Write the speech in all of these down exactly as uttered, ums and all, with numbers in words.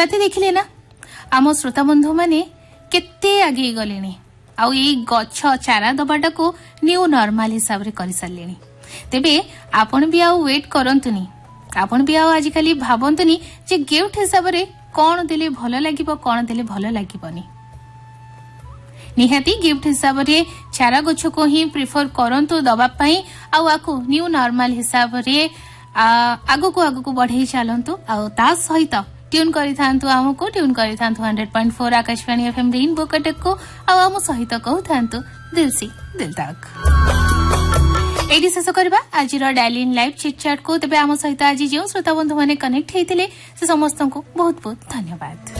साथी देखिले ना आम श्रोता बंधु माने केते आगे गलेनी आउ एई गछ चारा दबाटा को न्यू नॉर्मल हिसाब रे करि सारलेनी। तेबे आपण भी आउ वेट करंतुनी, आपण भी आउ आजिकाली भाबंतुनी जे गिफ्ट हिसाब रे कोन देले भलो लागिबो कोन देले भलो लागिबोनी। निहाती गिफ्ट हिसाब रे चारा गछ को ही प्रिफर करंतु दबा पई आउ आकु न्यू नॉर्मल हिसाब रे आगो को आगो को बढ़ई चलंतु आउ ता सहित ट्यून करि थांतु हमको ट्यून करि थांतु hundred point four Akashvani FM rainbow Cuttack को आउ हम सहित कहू थांतु दिल से दिल तक। एडी शेष करबा आज रो dial in live chit chat को। तबे हम सहित आज जो श्रोता बंधु माने कनेक्ट हेतिले से समस्त को बहुत बहुत धन्यवाद।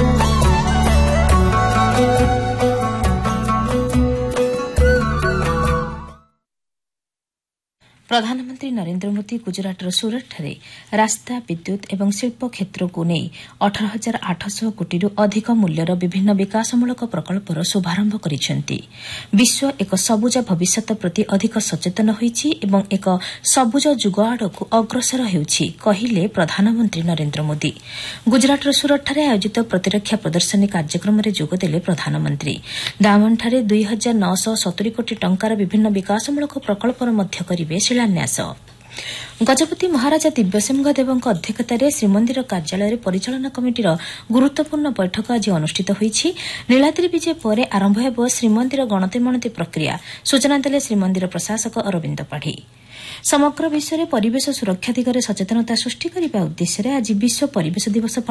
प्रधानमंत्री नरेंद्र मोदी गुजरातर सुरतଠାରେ रास्ता विद्युत एवं शिल्प क्षेत्र को नहीं अठारह हजार आठश कोटी अधिक मूल्यर विभिन्न विकासमूलक प्रकल्पर शुभारंभ करिसेंती। विश्व एक सबुज भविष्यत प्रति अधिक सचेतन होईछि एवं एक सबुज जुग आड़कू अग्रसर हेउछि कहिले प्रधानमंत्री नरेंद्र मोदी। गुजरातर सुरतଠାରେ आयोजित प्रतिरक्षा प्रदर्शनी कार्यक्रम में जोगदेले प्रधानमंत्री। दामनଠାରେ दुई हजार नौश सतुरी कोटी टंकार विभिन्न विकासमूलक प्रकल्पर मध्य करिवे शिलान्यास। गजपति महाराजा दिव्यसिंह देवଙ୍କ अध्यक्षताରେ श्रीमंदिर कार्यालय परिचालना कमिटीर गुरुत्वपूर्ण बैठक आज अनुष्ठित होईछि। नीलाद्री विजय पर आरंभ हेब श्रीमंदिर गणतिमणति प्रक्रिया, सूचना देले श्रीमंदिर प्रशासक अरविंद पाढ़ी। समग्र विश्व में परिवेश सुरक्षा दिगरे सचेतनता सृष्टि करने उद्देश्य आज विश्व परिवेश दिवस